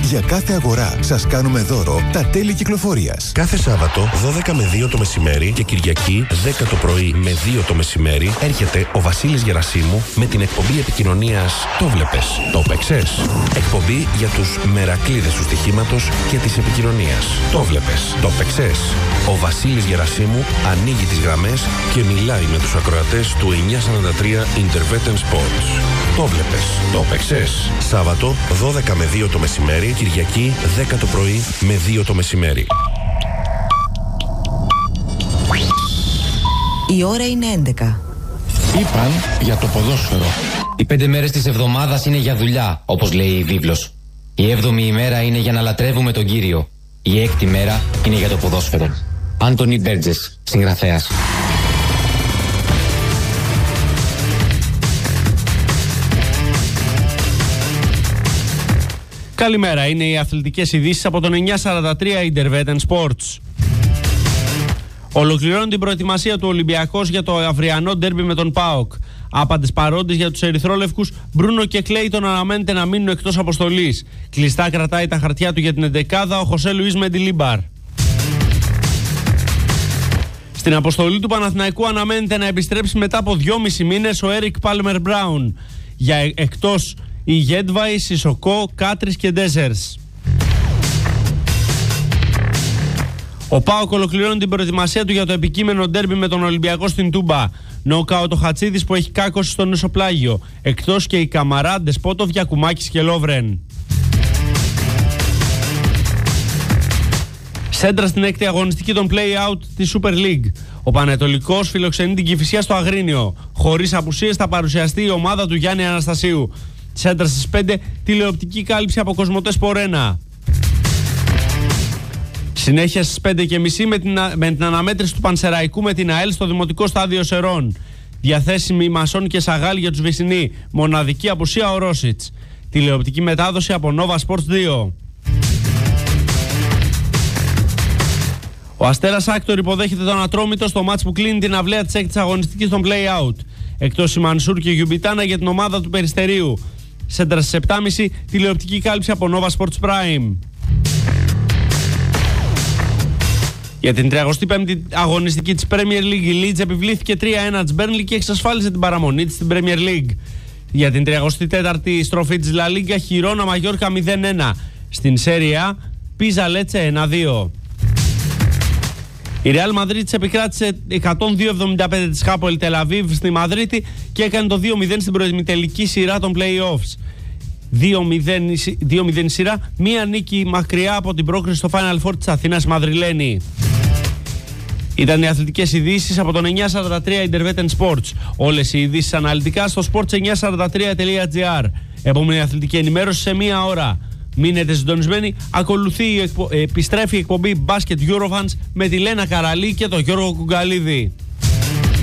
Για κάθε αγορά σας κάνουμε δώρο τα τέλη κυκλοφορίας. Κάθε Σάββατο 12 με 2 το μεσημέρι και Κυριακή 10 το πρωί με 2 το μεσημέρι έρχεται ο Βασίλης Γερασίμου με την εκπομπή επικοινωνίας «Το βλέπες, το παίξες». Εκπομπή για τους μερακλείδες του στοιχήματος και της επικοινωνίας. «Το βλέπες, το παίξες». Ο Βασίλης Γερασίμου ανοίγει τις γραμμές και μιλάει με τους ακροατές του 943 Intervetten Sports. «Το βλέπες, το παίξες». Σάββατο 12 με 2 το μεσημέρι, Κυριακή 10 το πρωί με 2 το μεσημέρι. Η ώρα είναι 11. Είπαν για το ποδόσφαιρο. Οι 5 μέρες της εβδομάδας είναι για δουλειά, όπως λέει η βίβλος. Η 7η ημέρα είναι για να λατρεύουμε τον Κύριο. Η 6η μέρα είναι για το ποδόσφαιρο. Άντονι Μπέρτζες, συγγραφέας. Καλημέρα, είναι οι αθλητικές ειδήσεις από τον 943 Intervetten Sports. Ολοκληρώνει την προετοιμασία του Ολυμπιακός για το αυριανό ντέρμπι με τον ΠΑΟΚ. Άπαντες παρόντες για τους ερυθρόλευκους, Μπρούνο και Κλέιτον αναμένεται να μείνουν εκτός αποστολής. Κλειστά κρατάει τα χαρτιά του για την εντεκάδα ο Χωσέ Λουίς Μεντιλίμπαρ. Στην αποστολή του Παναθηναϊκού αναμένεται να επιστρέψει μετά από 2,5 μήνες ο Έρικ Πάλμερ Μπράουν. Για εκτός η Γέντβαϊ, Σισοκό, Κάτρις και Ντέζερς. Ο ΠΑΟΚ ολοκληρώνει την προετοιμασία του για το επικείμενο ντέρμπι με τον Ολυμπιακό στην Τούμπα. Νοκάουτ ο Χατσίδης που έχει κάκωση στον εσωπλάγιο. Εκτός και οι Καμαρά, Ντεσπότοβ, Γιακουμάκης και Λόβρεν. Σέντρα στην 6η αγωνιστική των play-out της Super League. Ο Πανετολικός φιλοξενεί την Κηφισιά στο Αγρίνιο. Χωρίς απουσίες θα παρουσιαστεί η ομάδα του Γιάννη Αναστασίου. Σέντρα στις 5, τηλεοπτική κάλυψη από Κοσμοτέ Σπορένα. Συνέχεια στις 5:30 με την αναμέτρηση του Πανσεραϊκού με την ΑΕΛ στο Δημοτικό Στάδιο Σερών. Διαθέσιμοι Μασόν και Σαγάλ για τους Βυσσινοί. Μοναδική απουσία ο Ρόσιτς. Τηλεοπτική μετάδοση από Nova Sports 2. Ο Αστέρας Άκτορ υποδέχεται τον Ατρόμητο στο μάτς που κλείνει την αυλαία της 6ης αγωνιστικής των play-out. Εκτός η Μανσούρ και η Γιουμπιτάνα για την ομάδα του Περιστερίου. Σέντρα στις 7:30, τηλεοπτική κάλυψη από Nova Sports Prime. Για την 35η αγωνιστική της Premier League η Leeds επιβλήθηκε 3-1 της Burnley και εξασφάλισε την παραμονή της στην Premier League. Για την 34η στροφή της La Liga Χιρόνα Μαγιόρκα 0-1. Στην Serie A Πίζα Λέτσε 1-2. Η Real Madrid επικράτησε 102-75 της Χάπολ Τελαβίβ στη Μαδρίτη και έκανε το 2-0 στην προημιτελική σειρά των play-offs. 2-0 σειρά, μία νίκη μακριά από την πρόκριση στο Final Four της Αθήνας Μαδριλένη. Ήταν οι αθλητικές ειδήσεις από τον 943 Intervetten Sports. Όλες οι ειδήσεις αναλυτικά στο sports943.gr. Επόμενη αθλητική ενημέρωση σε μία ώρα. Μείνετε συντονισμένοι, επιστρέφει η εκπομπή Basket Eurofans με τη Λένα Καραλή και τον Γιώργο Κουγκαλίδη.